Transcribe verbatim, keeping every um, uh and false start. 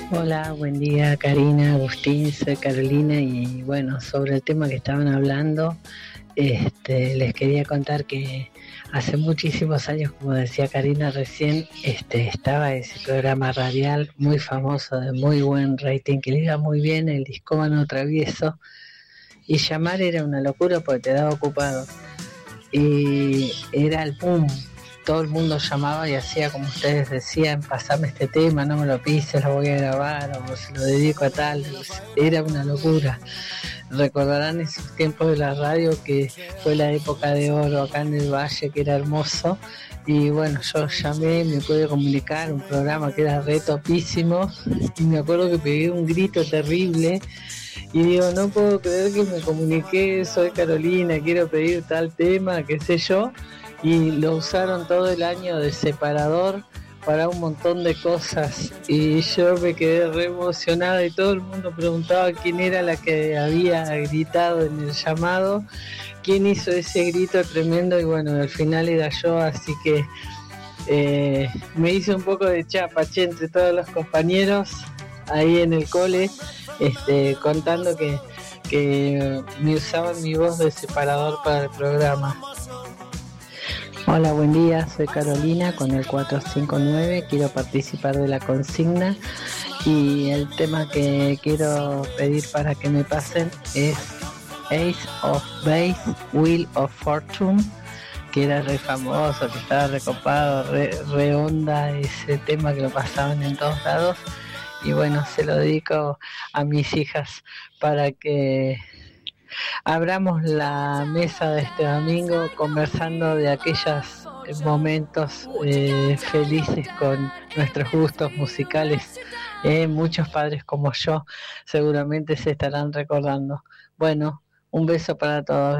Hola, buen día Karina, Agustín, soy Carolina y bueno, sobre el tema que estaban hablando, este, les quería contar que hace muchísimos años, como decía Karina recién, este, estaba ese programa radial muy famoso, de muy buen rating, que le iba muy bien, el Discómano Travieso, y llamar era una locura porque te daba ocupado, y era el boom. Todo el mundo llamaba y hacía como ustedes decían, pasame este tema, no me lo pises, lo voy a grabar o se lo dedico a tal. Era una locura. Recordarán esos tiempos de la radio que fue la época de oro acá en el Valle, que era hermoso. Y bueno, yo llamé, me pude comunicar, un programa que era re topísimo, y me acuerdo que pegué un grito terrible y digo, no puedo creer que me comuniqué, soy Carolina, quiero pedir tal tema, qué sé yo, y lo usaron todo el año de separador para un montón de cosas, y yo me quedé re emocionada y todo el mundo preguntaba quién era la que había gritado en el llamado, quién hizo ese grito tremendo, y bueno, al final era yo, así que eh, me hice un poco de chapache entre todos los compañeros ahí en el cole, este, contando que, que me usaban mi voz de separador para el programa. Hola, buen día, soy Carolina con el cuatro cinco nueve, quiero participar de la consigna y el tema que quiero pedir para que me pasen es Ace of Base, Wheel of Fortune, que era re famoso, que estaba recopado, re, re onda ese tema que lo pasaban en todos lados, y bueno, se lo dedico a mis hijas para que abramos la mesa de este domingo conversando de aquellos momentos eh, felices con nuestros gustos musicales. Eh, muchos padres como yo seguramente se estarán recordando. Bueno, un beso para todos.